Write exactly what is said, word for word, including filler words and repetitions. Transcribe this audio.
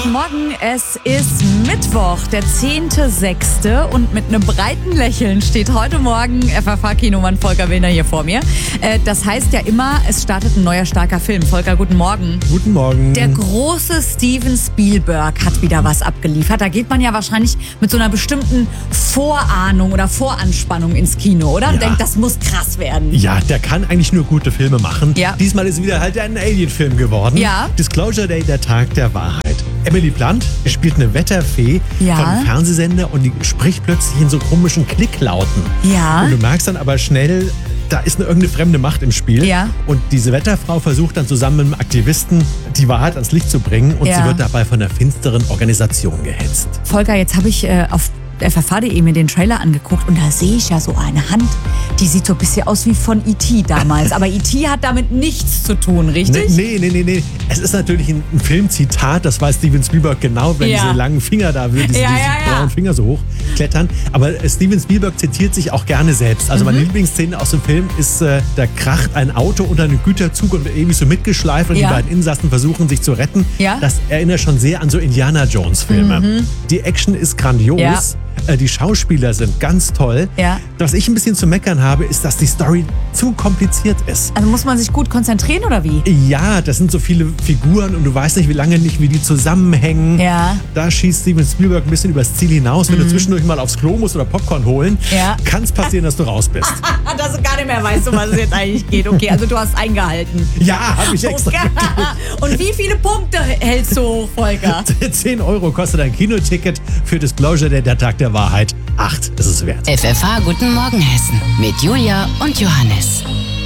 guten Morgen. Es ist Mittwoch, der zehnter sechster und mit einem breiten Lächeln steht heute Morgen F F H-Kinomann Volker Willner hier vor mir. Äh, das heißt ja immer, es startet ein neuer starker Film. Volker, guten Morgen. Guten Morgen. Der große Steven Spielberg hat wieder was abgeliefert. Da geht man ja wahrscheinlich mit so einer bestimmten Vorahnung oder Voranspannung ins Kino, oder? Und Ja. denkt, das muss krass werden. Ja, der kann eigentlich nur gute Filme machen. Ja. Diesmal ist es wieder halt ein Alien-Film geworden. Ja. Disclosure Day, der Tag der Wahrheit. Emily Blunt spielt eine Wetterfee Ja. von einem Fernsehsender und die spricht plötzlich in so komischen Klicklauten. Ja. Und du merkst dann aber schnell, da ist eine irgendeine fremde Macht im Spiel. Ja. Und diese Wetterfrau versucht dann zusammen mit einem Aktivisten die Wahrheit ans Licht zu bringen und Ja. sie wird dabei von einer finsteren Organisation gehetzt. Volker, jetzt habe ich äh, auf F F H punkt de mir den Trailer angeguckt und da sehe ich ja so eine Hand, die sieht so ein bisschen aus wie von E T damals. Aber E T hat damit nichts zu tun, richtig? Nee, nee, nee, nee. Es ist natürlich ein, ein Filmzitat, das weiß Steven Spielberg genau, wenn Ja. diese langen Finger da, diese, Ja, diese ja, ja. braunen Finger so hochklettern. Aber äh, Steven Spielberg zitiert sich auch gerne selbst. Also Mhm. meine Lieblingsszene aus dem Film ist, äh, da kracht ein Auto unter einem Güterzug und wird ewig so mitgeschleift und Ja. die beiden Insassen versuchen sich zu retten. Ja. Das erinnert schon sehr an so Indiana Jones Filme. Die Action ist grandios. Ja. Äh, Die Schauspieler sind ganz toll. Ja. Was ich ein bisschen zu meckern habe, ist, dass die Story zu kompliziert ist. Also muss man sich gut konzentrieren oder wie? Ja, das sind so viele Figuren und du weißt nicht, wie lange nicht, wie die zusammenhängen. Ja. Da schießt Steven Spielberg ein bisschen übers Ziel hinaus. Wenn du zwischendurch mal aufs Klo musst oder Popcorn holen, Ja. kann es passieren, dass du raus bist. Dass du gar nicht mehr weißt, um was es jetzt eigentlich geht. Okay, also du hast eingehalten. Ja, habe ich extra. Okay. Und wie viele Punkte hältst du hoch, Volker? zehn Euro kostet ein Kinoticket für Disclosure Day, der Tag der Wahrheit. Acht ist es wert. F F H Guten Morgen Hessen mit Julia und Johannes.